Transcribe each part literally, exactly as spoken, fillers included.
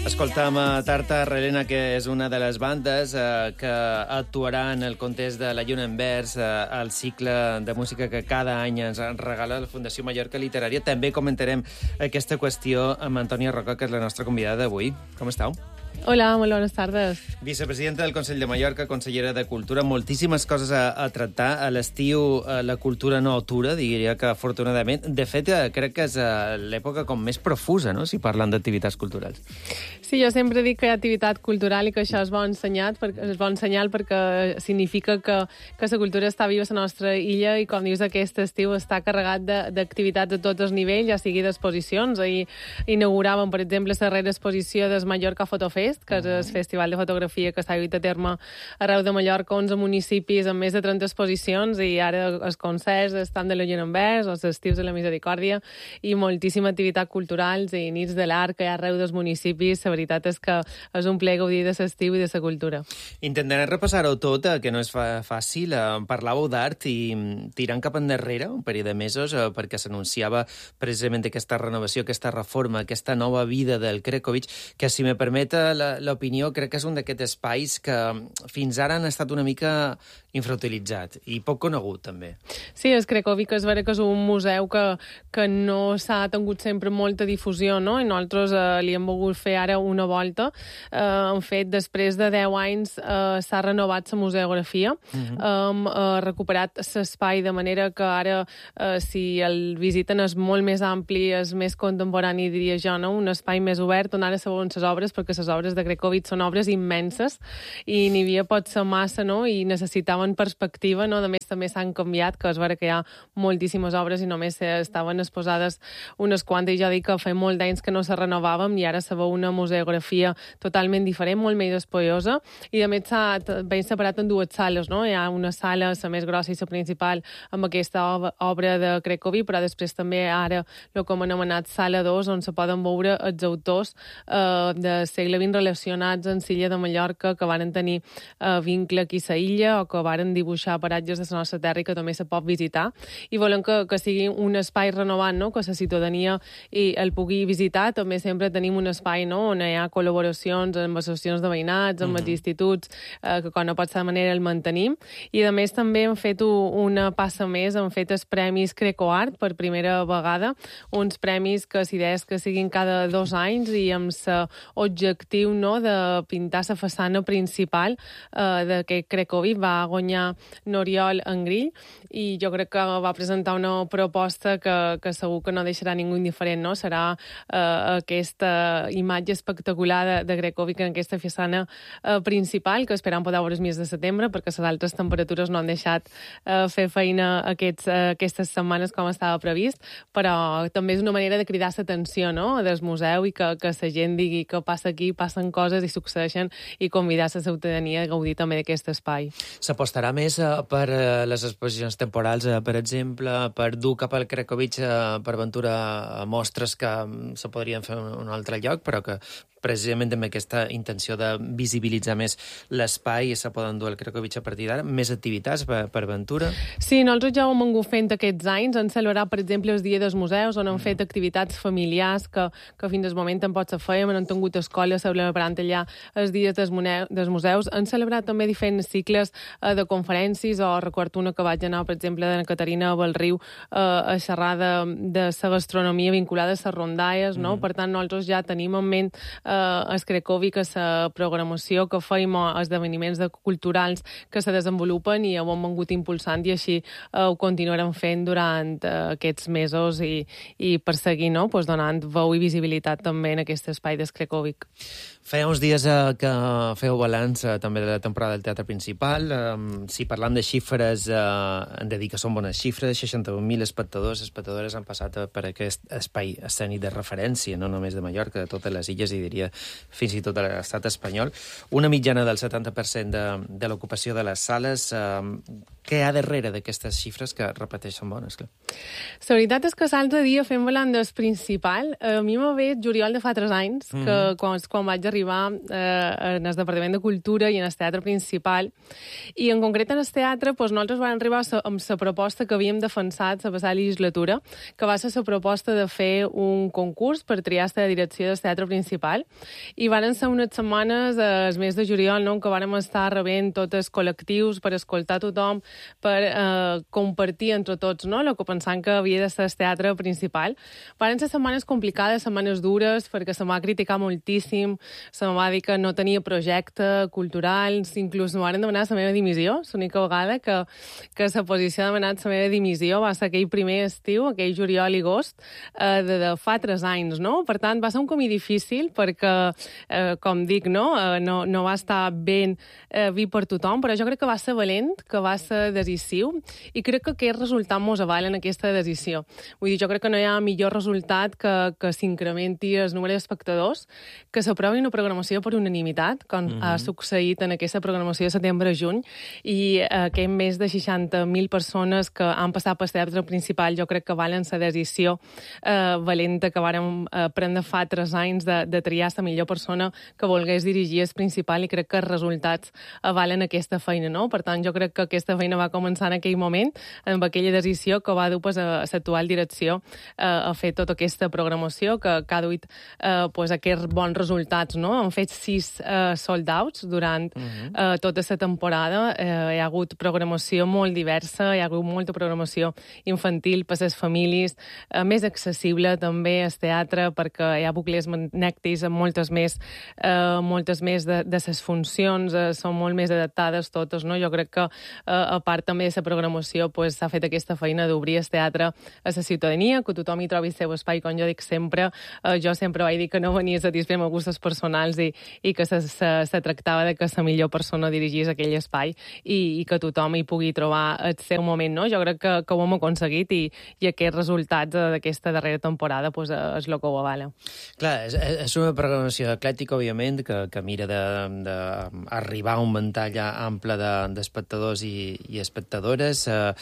Escoltàvem a Tarta Relena, que és una de les bandes eh, que actuarà en el context de la Lluna en Vers, eh, el cicle de música que cada any ens regala la Fundació Mallorca Literària. També comentarem aquesta qüestió amb Antònia Roca, que és la nostra convidada d'avui. Com esteu? Hola, molt bones tardes. Vicepresidenta del Consell de Mallorca, consellera de Cultura, moltíssimes coses a, a tractar. A l'estiu la cultura no atura, diria que afortunadament. De fet, crec que és l'època com més profusa, no?, si parlen d'activitats culturals. Sí, jo sempre dic que hi ha activitat cultural i que això és bon senyal, perquè, és bon senyal perquè significa que, que la cultura està viva a la nostra illa i, com dius, aquest estiu està carregat d'activitats a tots els nivells, ja sigui d'exposicions. Ahir inauguràvem, per exemple, la darrera exposició del Mallorca Fotofest, que és el festival de fotografia que s'ha duit a terme arreu de Mallorca, onze municipis amb més de trenta exposicions, i ara els concerts, el stand de la Lluna en Vers, els estius de la Misericòrdia, i moltíssima activitat culturals i nits de l'art que hi ha arreu dels municipis. La veritat és que és un ple gaudir de l'estiu i de la cultura. Intentarem repassar-ho tot, que no és fàcil. Parlàveu d'art i tirant cap endarrere un període de mesos, perquè s'anunciava precisament aquesta renovació, aquesta reforma, aquesta nova vida del Cracovich, que, si me permet l'opinió, crec que és un d'aquests espais que fins ara han estat una mica infrautilitzat i poc conegut, també. Sí, el Cracovich és vera que és un museu que, que no s'ha tingut sempre molta difusió, no? I nosaltres eh, li hem volgut fer ara una volta. Eh, en fet, després de deu anys eh, s'ha renovat la museografia, uh-huh. hem eh, recuperat l'espai de manera que ara, eh, si el visiten, és molt més ampli, és més contemporani, diria jo, no? Un espai més obert on ara se veuen les obres, perquè les obres de Cracovich són obres immenses i n'hi havia pot ser massa, no? I necessitaven perspectiva, no? A més, també s'han canviat, que és vera que hi ha moltíssimes obres i només estaven exposades unes quantes, i jo dic que fa molt d'anys que no se renovàvem i ara se veu una museografia totalment diferent, molt més espoiosa, i a més s'ha ben separat en dues sales, no? Hi ha una sala, la més grossa i la principal, amb aquesta obra de Cracovich, però després també ara el que hem anomenat sala dos, on se poden veure els autors eh, del segle vint relacionats en l'illa de Mallorca, que van tenir eh, vincle aquí a la illa o que van dibuixar paratges de la nostra terra i que també se pot visitar. I volem que, que sigui un espai renovat, no? Que la ciutadania i el pugui visitar. També sempre tenim un espai, no?, on hi ha col·laboracions amb associacions de veïnats, amb els mm-hmm. instituts, eh, que quan no pot ser de manera el mantenim. I a més també hem fet una passa més, hem fet els premis Crecoart per primera vegada, uns premis que s'ideix que siguin cada dos anys i amb l'objectiu, no?, de pintar la façana principal eh, d'aquest Cracovich. Va guanyar N'Oriol Engrill i jo crec que va presentar una proposta que, que segur que no deixarà ningú indiferent, no? Serà eh, aquesta imatge espectacular de, de Cracovich en aquesta façana eh, principal, que esperam poder veure el mes de setembre, perquè les altres temperatures no han deixat eh, fer feina aquests, eh, aquestes setmanes com estava previst, però també és una manera de cridar l'atenció, no?, del museu, i que, que la gent digui que passa aquí, passen coses i succeeixen, i convidar la ciutadania a gaudir també d'aquest espai. S'apostarà més uh, per uh, les exposicions temporals, uh, per exemple, per dur cap al Cracovich, uh, per aventura uh, mostres que um, se podrien fer en un altre lloc, però que precisament amb aquesta intenció de visibilitzar més l'espai i se poden dur al Cracovich a partir d'ara. Més activitats per, per aventura? Sí, nosaltres ja ho hem vingut fent aquests anys. Hem celebrat, per exemple, el Dia dels Museus, on hem mm. fet activitats familiars que, que fins al moment tampoc se feien. Han tingut escoles celebrant allà els dies dels, dels museus. Han celebrat també diferents cicles eh, de conferències, o recordo una que vaig anar, per exemple, de Caterina Belriu eh, a xerrar de, de la gastronomia vinculada a les rondalles, no? Mm. Per tant, nosaltres ja tenim en ment eh, el Cracovich, que la programació que feim, esdeveniments culturals que se desenvolupen, i ho hem vingut impulsant, i així eh, ho continuarem fent durant eh, aquests mesos i, i perseguir, no?, pues, donant veu i visibilitat també en aquest espai del Cracovich. Feia uns dies eh, que feu balanç eh, també de la temporada del Teatre Principal. Eh, si parlam de xifres, eh, hem de dir que són bones xifres. seixanta-un mil espectadors, espectadores han passat per aquest espai escènic de referència, no només de Mallorca, de totes les illes, i diria fins i tot de l'estat espanyol. Una mitjana del setanta per cent de, de l'ocupació de les sales. Eh, què hi ha darrere d'aquestes xifres que, repeteix, són bones, clar. La veritat és que l'altre dia, fent balant del principal, a mi m'ha ve juliol de fa tres anys, mm. que quan, quan vaig arribar eh, en el Departament de Cultura i en el Teatre Principal, i en concret en el teatre, doncs, nosaltres vam arribar amb la proposta que havíem defensat la passada legislatura, que va ser la proposta de fer un concurs per triar la direcció del Teatre Principal, i van ser unes setmanes, eh, el mes de juliol, no?, que vàrem estar rebent tots els col·lectius per escoltar tothom, per eh, compartir entre tots, no?, el que pensant que havia de ser el teatre principal. Van ser setmanes complicades, setmanes dures, perquè se m'ha criticat moltíssim, se m'ha dit que no tenia projecte cultural, inclús m'ho van demanar la meva dimissió, l'única vegada que, que la posició ha demanat la meva dimissió va ser aquell primer estiu, aquell juliol i agost, eh, de, de fa tres anys, no? Per tant, va ser un camí difícil, perquè, eh, com dic, no?, eh, no, no va estar ben eh, vi per tothom, però jo crec que va ser valent, que va ser decisiu, i crec que aquest resultat mos avalen aquesta decisió. Vull dir, jo crec que no hi ha millor resultat que, que s'incrementi el número d'espectadors, que s'aprovi una programació per unanimitat, com mm -hmm. ha succeït en aquesta programació de setembre-juny, i eh, aquest més de seixanta mil persones que han passat pel teatre principal, jo crec que valen la decisió eh, valenta que vàrem eh, prendre fa tres anys de, de triar la millor persona que volgués dirigir el principal, i crec que els resultats avalen aquesta feina, no? Per tant, jo crec que aquesta feina va començar en aquell moment, amb aquella decisió que va dur pues, a l'actual direcció eh, a fer tota aquesta programació, que, que ha duit eh, pues, aquests bons resultats, no? Han fet sis eh, sold-outs durant uh -huh. eh, tota la temporada. Eh, hi ha hagut programació molt diversa, hi ha hagut molta programació infantil per les famílies, eh, més accessible també al teatre, perquè hi ha bucles magnètics amb moltes més, eh, moltes més de, de les funcions, eh, són molt més adaptades totes, no? Jo crec que, eh, a part també de la programació, pues, s'ha fet aquesta feina d'obrir el teatre a la ciutadania, que tothom hi trobi el seu espai, com jo dic sempre. Eh, jo sempre vaig dir que no venia a satisfer meus gustos personals i, i que se, se, se tractava de que la millor persona dirigís aquell espai i, i que tothom hi pugui trobar el seu moment, no? Jo crec que, que ho hem aconseguit, i, i aquests resultats d'aquesta darrera temporada pues, és el que ho avala. Clar, és, és una programació eclèctica, òbviament, que, que mira d'arribar a un ventall ample d'espectadors de, i, i espectadores. Eh,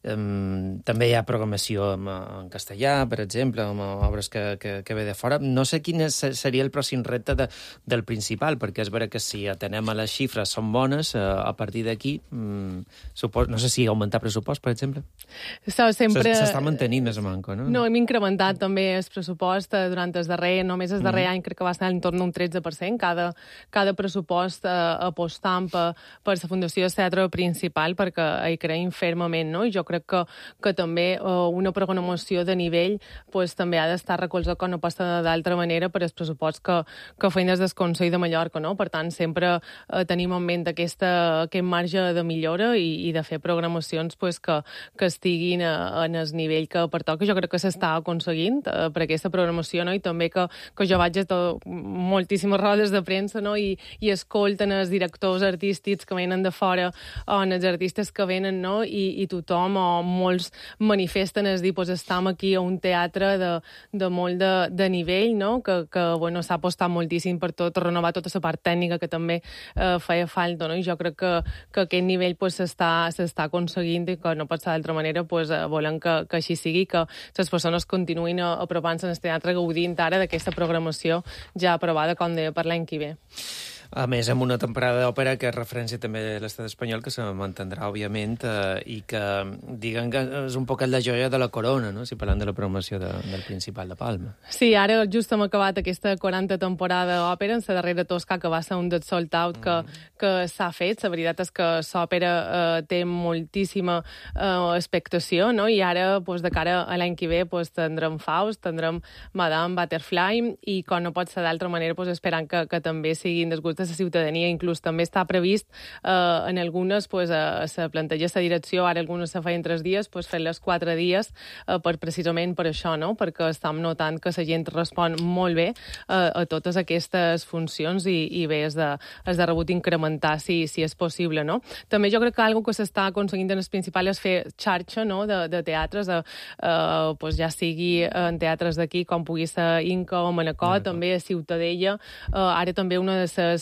um, també hi ha programació en, en castellà, per exemple, amb obres que, que, que ve de fora. No sé quin és, seria el pròxim repte de, del principal, perquè és vera que si atenem a les xifres són bones, eh, a partir d'aquí, mm, no sé si augmentar pressupost, per exemple. Sempre... S'està mantenint més o manco, no? No, hem incrementat també el pressupost durant el darrer, només el darrer mm. any crec que va estar en torn d'un tretze per cent, cada, cada pressupost eh, apostant per, per la Fundació del Teatre Principal, perquè hi creiem fermament, no? I jo crec que, que també eh, una programació de nivell pues, també ha d'estar recolzat, com no passa d'altra manera, per els pressuposts que, que feien des del Consell de Mallorca, no? Per tant, sempre eh, tenim en ment aquesta, aquest marge de millora i, i de fer programacions pues, que, que estiguin a, en el nivell que pertoca. Jo crec que s'està aconseguint eh, per aquesta programació, no? I també que, que jo vaig a moltíssimes rodes de premsa, no? I, i escolten els directors artístics que venen de fora o els artistes que venen, no? I, i tothom o molts manifesten es dir, pues, estem aquí a un teatre de, de molt de, de nivell, no? Que, que bueno, s'ha apostat moltíssim per tot, renovar tota la part tècnica que també eh, feia falta, no? I jo crec que, que aquest nivell pues, s'està s'està aconseguint i que no pot ser d'altra manera, pues, eh, volen que, que així sigui, que les persones continuïn apropant-se al teatre, gaudint ara d'aquesta programació ja aprovada, com deia, per l'any que ve. A més, amb una temporada d'òpera que és referència també a l'estat espanyol, que se mantindrà, òbviament, eh, i que, diguen que és un poc la joia de la corona, no?, si parlant de la promoció de, del Principal de Palma. Sí, ara just hem acabat aquesta quaranta temporada d'òpera, en la darrera Toscà, que va ser un dels sold out que, mm. que s'ha fet. La veritat és que l'òpera eh, té moltíssima eh, expectació, no?, i ara, pues, de cara a l'any que ve, pues, tindrem Faust, tindrem Madame Butterfly, i com no pot ser d'altra manera, pues, esperant que, que també siguin des de la ciutadania. Inclús també està previst eh, en algunes pues, eh, se planteja la direcció, ara algunes se feien tres dies, pues, fer-les quatre dies eh, per, precisament per això, no? Perquè estem notant que la gent respon molt bé eh, a totes aquestes funcions i, i bé, és de, és de rebut incrementar si, si és possible, no? També jo crec que algo que s'està aconseguint en el principal és fer xarxa, no?, de, de teatres, eh, eh, pues, ja sigui en teatres d'aquí, com pugui ser Inca o Manacor, també a Ciutadella. Eh, ara també una de les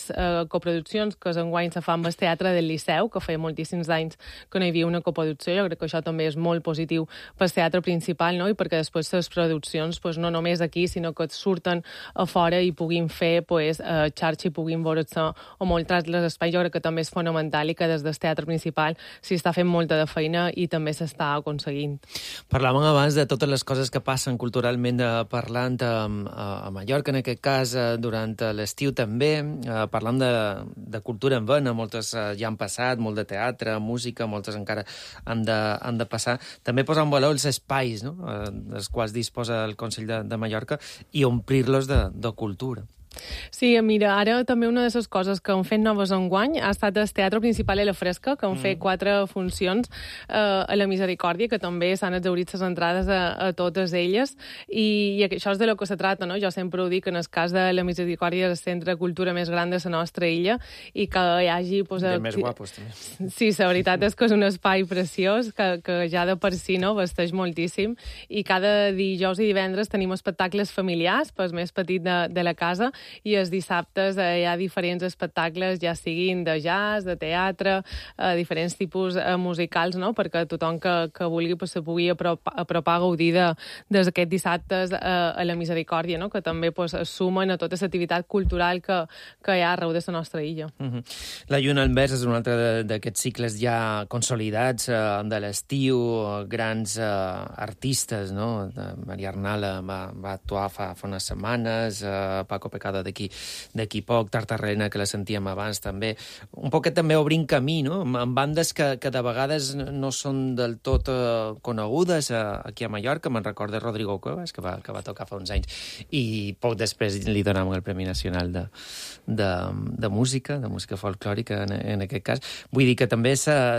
les eh, coproduccions que enguany se fan amb el Teatre del Liceu, que feia moltíssims anys que no hi havia una coproducció. Jo crec que això també és molt positiu pel teatre principal, no? I perquè després les produccions, pues, no només aquí, sinó que surten a fora i puguin fer pues, eh, xarxa i puguin veure-se a molts altres espais. Jo crec que també és fonamental i que des del teatre principal s'hi està fent molta de feina i també s'està aconseguint. Parlàvem abans de totes les coses que passen culturalment eh, parlant a, a Mallorca, en aquest cas, eh, durant l'estiu també. Eh, parlant de, de cultura en vena, moltes eh, ja han passat, molt de teatre, música, moltes encara han de, han de passar. També posar en valor els espais, no?, eh, dels quals disposa el Consell de, de Mallorca i omplir-los de, de cultura. Sí, mira, ara també una de les coses que han fet noves enguany ha estat el Teatre Principal a la Fresca, que han mm. fet quatre funcions eh, a la Misericòrdia, que també s'han exhaurit les entrades a, a totes elles, i, i això és de lo que se trata, no? Jo sempre ho dic, en el cas de la Misericòrdia és el centre de cultura més gran de la nostra illa, i que hi hagi... Pues, I més guapos, també. Sí, la veritat és que és un espai preciós, que, que ja de per si, no?, vesteix moltíssim, i cada dijous i divendres tenim espectacles familiars, pel més petit de, de la casa, i els dissabtes eh, hi ha diferents espectacles, ja siguin de jazz, de teatre, eh, diferents tipus eh, musicals, no?, perquè tothom que, que vulgui pues, se pugui apropar, apropar a gaudir d'aquests dissabtes eh, a la Misericòrdia, no?, que també pues, es sumen a tota l'activitat cultural que, que hi ha arreu de la nostra illa. Uh-huh. La Lluna Envers és un altre d'aquests cicles ja consolidats eh, de l'estiu, grans eh, artistes, no?, Maria Arnala va, va actuar fa, fa unes setmanes, eh, Paco Pecado d'aquí d'aquí poc, Tartarrena, que la sentíem abans també. Un poquet també obrint camí, no?, amb bandes que, que de vegades no són del tot uh, conegudes uh, aquí a Mallorca. Me'n recordo Rodrigo Cuevas, que va, que va tocar fa uns anys, i poc després li donàvem el Premi Nacional de, de, de música, de música folclòrica en, en aquest cas. Vull dir que també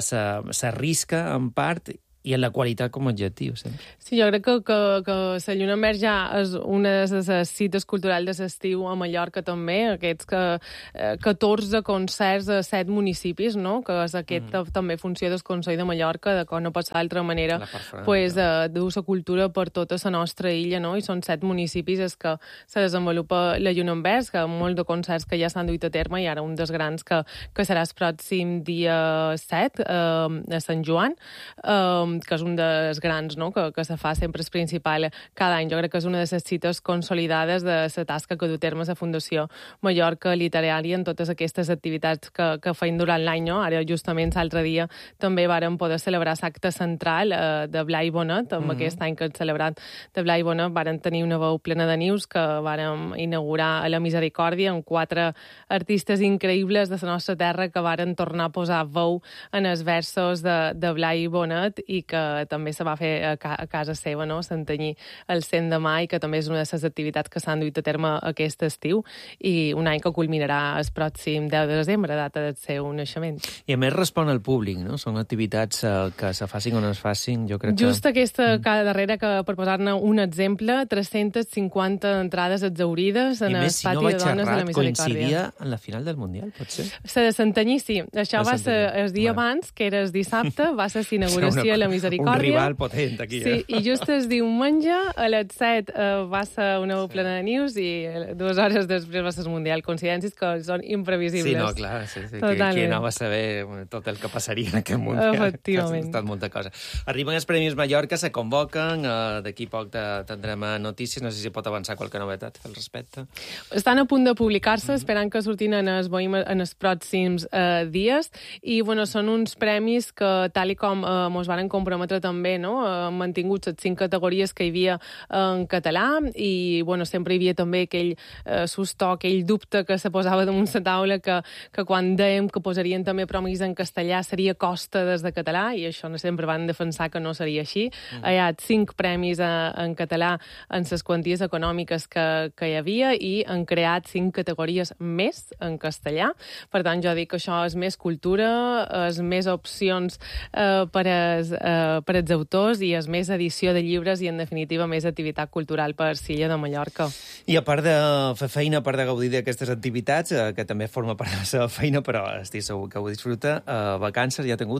s'arrisca en part i en la qualitat com a adjectiu, sempre. Sí, jo crec que, que, que la Lluna Envers ja és una de les cites culturals de l'estiu a Mallorca també, aquests que, eh, catorze concerts a set municipis, no?, que és aquest mm. també funció del Consell de Mallorca, de com no pot ser d'altra manera, pues, eh, dur la cultura per tota la nostra illa, no?, i són set municipis és que se desenvolupa la Lluna Envers, que molts de concerts que ja s'han duit a terme, i ara un dels grans que, que serà el pròxim dia set, eh, a Sant Joan, eh, que és un dels grans, no?, que, que se fa sempre és principal cada any. Jo crec que és una de les cites consolidades de la tasca que du a terme la Fundació Mallorca Literària en totes aquestes activitats que, que feim durant l'any, no? Ara, justament, l'altre dia també vàrem poder celebrar l'acte central eh, de Blai Bonet, amb mm -hmm. aquest any que hem celebrat de Blai Bonet, vàrem tenir una veu plena de nius que vàrem inaugurar a la Misericòrdia amb quatre artistes increïbles de la nostra terra que varen tornar a posar veu en els versos de, de Blai Bonet, i que també se va fer a, ca a casa seva, no?, Santanyí, el cent de mai, que també és una de les activitats que s'han duit a terme aquest estiu, i un any que culminarà el pròxim deu de desembre, data del seu naixement. I a més respon al públic, no? Són activitats eh, que se facin o no es facin, jo crec que... Just aquesta mm. cada darrera, que per posar-ne un exemple, tres-centes cinquanta entrades exhaurides en el pati de dones de la Misericòrdia. Coincidia en la final del Mundial, pot ser? La de Santanyí, sí. Això va ser el dia bueno. abans, que era el dissabte, va ser l'inauguració a la Misericòrdia. Un rival potent, aquí, sí, eh? I just el diumenge, a les set, eh, va ser una veu plena de nius, i dues hores després va ser el Mundial. Coincidències que són imprevisibles. Sí, no, clar, sí, sí. Qui, qui anava a saber bueno, tot el que passaria en aquest Mundial? Efectivament. Ha estat molta cosa. Arriben els Premis Mallorca, se convoquen, eh, d'aquí poc tindrem notícies, no sé si pot avançar qualque novetat al respecte. Estan a punt de publicar-se, mm -hmm. esperant que sortin en els, en els pròxims eh, dies, i bueno, són uns premis que, tal i com eh, mos van comprometre també, no?, han mantingut les cinc categories que hi havia en català, i bueno, sempre hi havia també aquell eh, sustó, aquell dubte que se posava damunt la taula, que, que quan dèiem que posarien també premis en castellà seria a costa des de català, i això no sempre van defensar que no seria així. Mm. Hi ha cinc premis a, en català en les quanties econòmiques que, que hi havia, i han creat cinc categories més en castellà. Per tant, jo dic que això és més cultura, és més opcions eh, per, als, eh, per als autors, i és més edició de llibres, i en definitiva més activitat cultural per l'illa de Mallorca. I a part de fer feina, a part de gaudir d'aquestes activitats, eh, que també forma part de la seva feina, però estic segur que ho disfruta, eh, vacances ja ha tingut o no?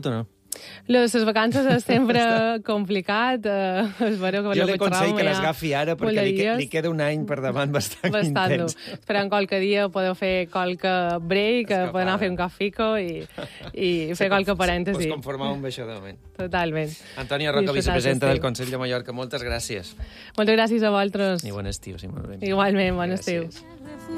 Les vacances és sempre complicat. Eh, espero que jo li aconsello que les agafi ara perquè li, que, li queda un any per davant bastant, bastant intens. Dur. Esperem qualque dia podeu fer qualque break, Escapada. Poder anar a fer un cafico i, i fer sí, qualque parèntesi. Pues conformar un baixó de moment. Totalment. Antònia Roca, vicepresidenta del Consell de Mallorca, moltes gràcies. Moltes gràcies a vosaltres. I bon estiu, si molt bé. Igualment, bon estiu.